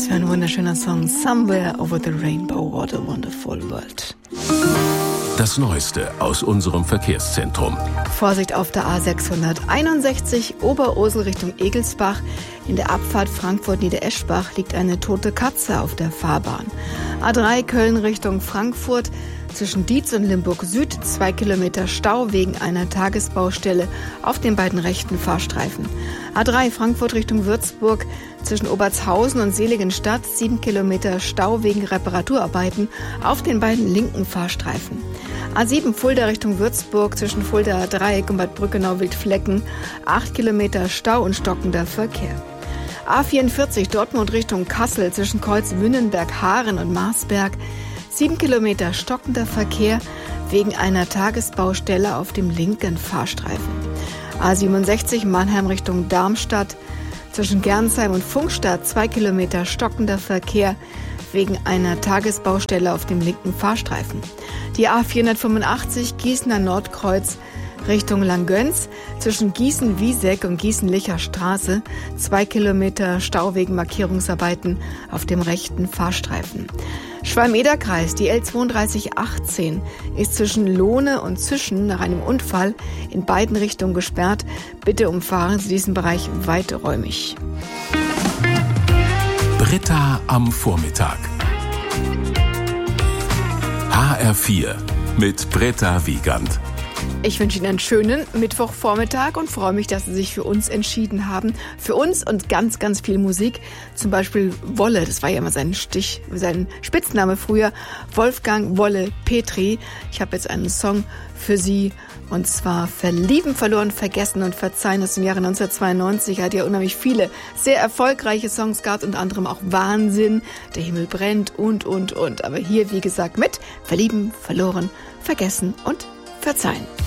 Was für ein wunderschöner Song. Somewhere over the rainbow, what a wonderful world. Das Neueste aus unserem Verkehrszentrum. Vorsicht auf der A661 Oberursel Richtung Egelsbach. In der Abfahrt Frankfurt-Niedereschbach liegt eine tote Katze auf der Fahrbahn. A3 Köln Richtung Frankfurt. Zwischen Dietz und Limburg Süd 2 Kilometer Stau wegen einer Tagesbaustelle auf den beiden rechten Fahrstreifen. A3 Frankfurt Richtung Würzburg. Zwischen Obertshausen und Seligenstadt 7 Kilometer Stau wegen Reparaturarbeiten auf den beiden linken Fahrstreifen. A7 Fulda Richtung Würzburg zwischen Fulda Dreieck und Bad Brückenau-Wildflecken 8 Kilometer Stau und stockender Verkehr. A44 Dortmund Richtung Kassel zwischen Kreuz-Wünnenberg-Haaren und Marsberg 7 Kilometer stockender Verkehr wegen einer Tagesbaustelle auf dem linken Fahrstreifen. A67 Mannheim Richtung Darmstadt zwischen Gernsheim und Funkstadt 2 Kilometer stockender Verkehr wegen einer Tagesbaustelle auf dem linken Fahrstreifen. Die A485 Gießener Nordkreuz Richtung Langgöns zwischen Gießen-Wieseck und Gießen-Licher Straße 2 Kilometer Stau wegen Markierungsarbeiten auf dem rechten Fahrstreifen. Schwalm-Eder-Kreis, die L3218 ist zwischen Lohne und Zischen nach einem Unfall in beiden Richtungen gesperrt. Bitte umfahren Sie diesen Bereich weiträumig. Britta am Vormittag. HR4 mit Britta Wiegand. Ich wünsche Ihnen einen schönen Mittwochvormittag und freue mich, dass Sie sich für uns entschieden haben. Für uns und ganz, ganz viel Musik. Zum Beispiel Wolle, das war ja immer sein Spitzname früher. Wolfgang Wolle Petri. Ich habe jetzt einen Song für Sie und zwar Verlieben, verloren, vergessen und verzeihen aus dem Jahre 1992. Er hat ja unheimlich viele sehr erfolgreiche Songs gehabt, unter anderem auch Wahnsinn, Der Himmel brennt und. Aber hier, wie gesagt, mit Verlieben, verloren, vergessen und verzeihen.